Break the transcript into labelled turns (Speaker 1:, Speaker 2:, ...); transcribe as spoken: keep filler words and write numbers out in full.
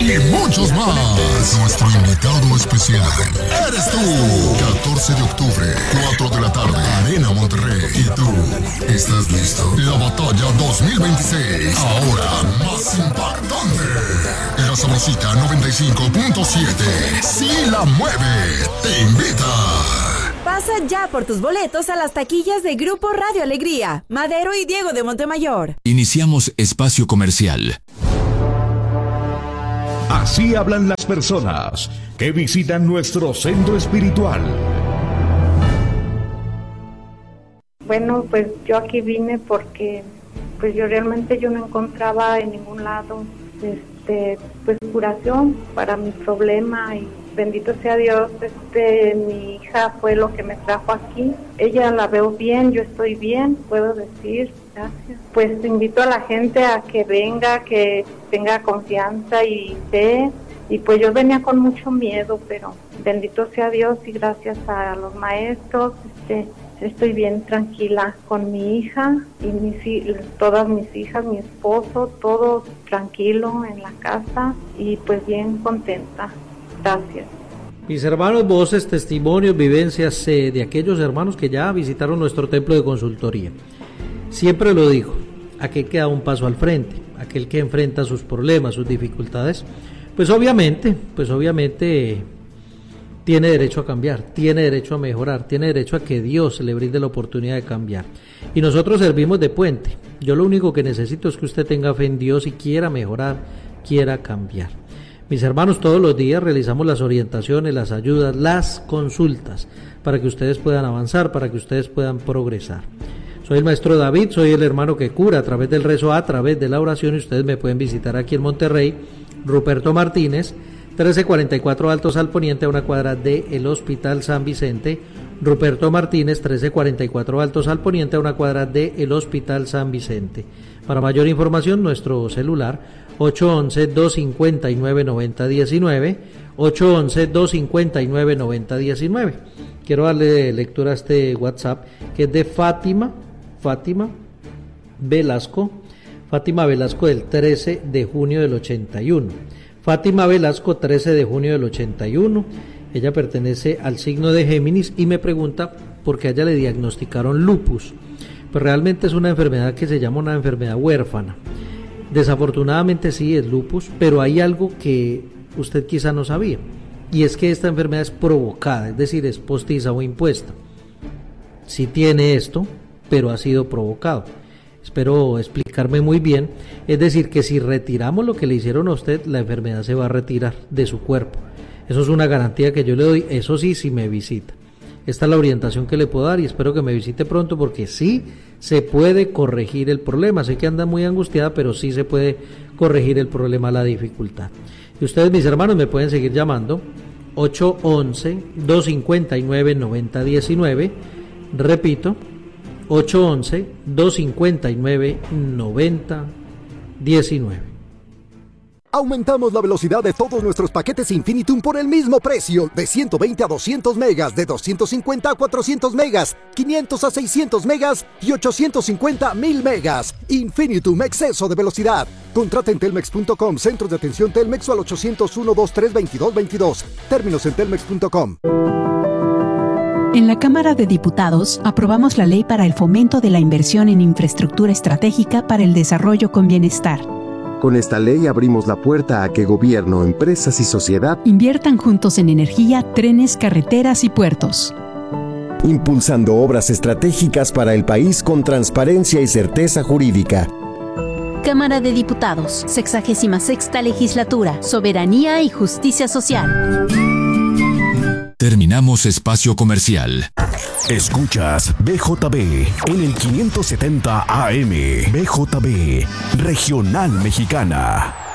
Speaker 1: y muchos más. Nuestro invitado especial eres tú. catorce de octubre, cuatro de la tarde, Arena Monterrey. ¿Y tú estás listo? La batalla dos mil veintiséis, ahora más impactante. La Sabrosita noventa y cinco punto siete, sí la mueve, te invita.
Speaker 2: Pasa ya por tus boletos a las taquillas de Grupo Radio Alegría, Madero y Diego de Montemayor.
Speaker 3: Iniciamos espacio comercial.
Speaker 4: Así hablan las personas que visitan nuestro centro espiritual.
Speaker 5: Bueno, pues yo aquí vine porque pues yo realmente yo no encontraba en ningún lado este pues curación para mi problema, y bendito sea Dios, este mi hija fue lo que me trajo aquí. Ella la veo bien, yo estoy bien, puedo decir, gracias. Pues invito a la gente a que venga, que tenga confianza y fe. Y pues yo venía con mucho miedo, pero bendito sea Dios y gracias a los maestros, este estoy bien tranquila con mi hija y mis, todas mis hijas, mi esposo, todo tranquilo en la casa y pues bien contenta. Gracias.
Speaker 6: Mis hermanos, voces, testimonios, vivencias eh, de aquellos hermanos que ya visitaron nuestro templo de consultoría. Siempre lo digo, aquel que da un paso al frente, aquel que enfrenta sus problemas, sus dificultades, pues obviamente, pues obviamente tiene derecho a cambiar, tiene derecho a mejorar, tiene derecho a que Dios le brinde la oportunidad de cambiar. Y nosotros servimos de puente. Yo lo único que necesito es que usted tenga fe en Dios y quiera mejorar, quiera cambiar. Mis hermanos, todos los días realizamos las orientaciones, las ayudas, las consultas, para que ustedes puedan avanzar, para que ustedes puedan progresar. Soy el maestro David, soy el hermano que cura a través del rezo, a través de la oración, y ustedes me pueden visitar aquí en Monterrey, Ruperto Martínez, trece cuarenta y cuatro Altos al Poniente, a una cuadra del Hospital San Vicente. Ruperto Martínez, trece cuarenta y cuatro Altos al Poniente, a una cuadra del Hospital San Vicente. Para mayor información, nuestro celular ocho once, dos cincuenta y nueve, noventa diecinueve, ocho once, dos cincuenta y nueve, noventa diecinueve. Quiero darle lectura a este WhatsApp que es de Fátima, Fátima Velasco, Fátima Velasco del trece de junio del ochenta y uno. Fátima Velasco, trece de junio del ochenta y uno. Ella pertenece al signo de Géminis y me pregunta por qué a ella le diagnosticaron lupus. Pues realmente es una enfermedad que se llama una enfermedad huérfana. Desafortunadamente sí es lupus, pero hay algo que usted quizá no sabía, y es que esta enfermedad es provocada, es decir, es postiza o impuesta. Sí tiene esto, pero ha sido provocado. Espero explicarme muy bien. Es decir, que si retiramos lo que le hicieron a usted, la enfermedad se va a retirar de su cuerpo. Eso es una garantía que yo le doy, eso sí, si me visita. Esta es la orientación que le puedo dar y espero que me visite pronto, porque sí se puede corregir el problema. Sé que anda muy angustiada, pero sí se puede corregir el problema, la dificultad. Y ustedes, mis hermanos, me pueden seguir llamando ocho once, dos cincuenta y nueve, noventa diecinueve. Repito, ocho once, dos cincuenta y nueve, noventa diecinueve.
Speaker 7: Aumentamos la velocidad de todos nuestros paquetes Infinitum por el mismo precio, de ciento veinte a doscientos megas, de doscientos cincuenta a cuatrocientos megas, quinientos a seiscientos megas y ochocientos cincuenta a mil megas. Infinitum, exceso de velocidad. Contrata en telmex punto com, centros de atención Telmex, o al ochocientos uno, veintitrés, veintidós veintidós. Términos en telmex punto com.
Speaker 8: En la Cámara de Diputados aprobamos la Ley para el Fomento de la Inversión en Infraestructura Estratégica para el Desarrollo con Bienestar.
Speaker 9: Con esta ley abrimos la puerta a que gobierno, empresas y sociedad
Speaker 8: inviertan juntos en energía, trenes, carreteras y puertos,
Speaker 9: impulsando obras estratégicas para el país con transparencia y certeza jurídica.
Speaker 10: Cámara de Diputados, sexagésima sexta Legislatura, Soberanía y Justicia Social.
Speaker 3: Terminamos espacio comercial.
Speaker 4: Escuchas B J B en el quinientos setenta A M. B J B, Regional Mexicana.